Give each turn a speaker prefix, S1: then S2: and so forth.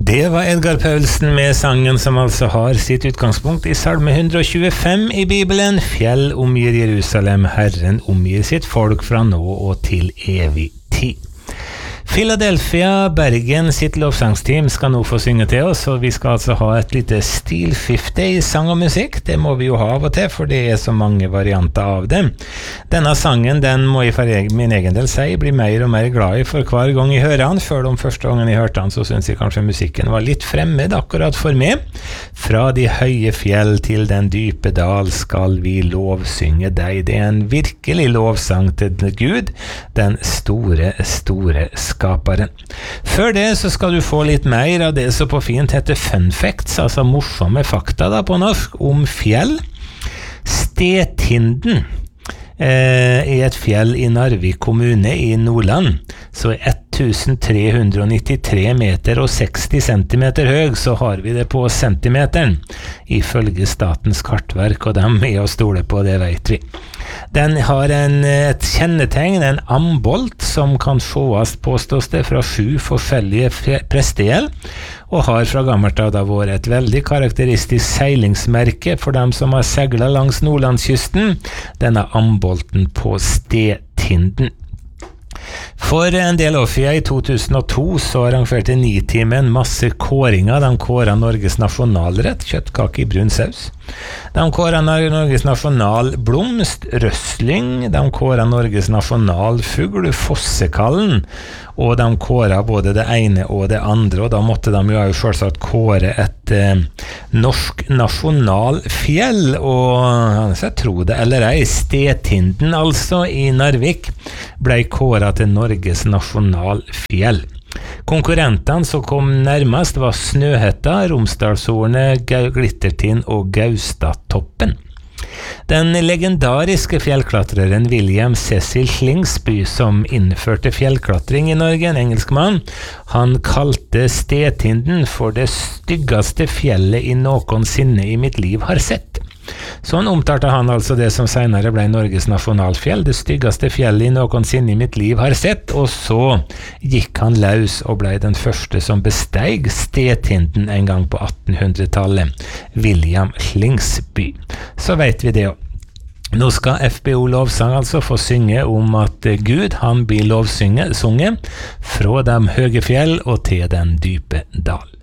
S1: Det var Edgar Paulsen med sangen som altså har sitt utgangspunkt i Salme 125 i Bibelen. Fjell omgir Jerusalem, Herren omgir sitt folk fra nå og til evig tid. Philadelphia, Bergen sitt lovsangsteam skal nå få synge til oss, og vi skal altså ha et lite stilskifte i sang og musikk. Det må vi jo ha av og til, for det er så mange varianter av det. Denne sangen, den må jeg for min egen del si, blir mer og mer glad i for hver gang jeg hører den. Før om første gangen jeg hørte den, så synes jeg kanskje musikken var litt fremmed akkurat for meg. Fra de høye fjell til den dype dal skal vi lovsynge deg. Det er en virkelig lovsang til Gud, den store skaperen. Før det så skal du få litt mer av det som på fint heter fun facts, altså morsomme fakta da på norsk, om fjell. Stetinden er et fjell i Narvik kommune i Nordland, så 1393 meter og 60 centimeter høy, så har vi det på centimeteren, ifølge Statens kartverk, og dem er å stole på, det vet vi. Den har et kjennetegn, en ambolt, som kan sjåast påstås det fra 7 forskjellige prestegjeld, og har fra gammelt av vært et veldig karakteristisk seilingsmerke for dem som har seglet langs Nordlandskysten, denne ambolten på Stetinden. For en del år siden, i 2002, så arrangerte Nitimen masse kåringer. De kåret Norges nasjonalrett, kjøttkake i brun saus. De kåret Norges nasjonalblomst, røsling. De kåret Norges nasjonalfugl, fossekallen. Og de kåret både det ene og det andre, og da måtte de jo selvsagt kåre et norsk nasjonalfjell, og jeg tror det eller ei, Stetinden altså i Narvik ble kåret til Norges nasjonalfjell. Konkurrentene som kom nærmest var Snøhetta, Romsdalshornet, Glittertind og Gaustatoppen. Den legendariske fjellklatreren William Cecil Slingsby, som innførte fjellklatring i Norge, en engelskmann, han kalte Stetinden for det styggeste fjellet i noensinne i mitt liv har sett. Sånn omtalte han altså det som senere ble Norges nasjonalfjell, det styggeste fjellet i noensinne i mitt liv har sett, og så gikk han løs og ble den første som besteig Stetinden en gang på 1800-tallet, William Slingsby. Så vet vi det også. Nå skal FBO Lovsang altså få synge om at Gud, han blir lovsunget fra de høye fjell og til den dype dal.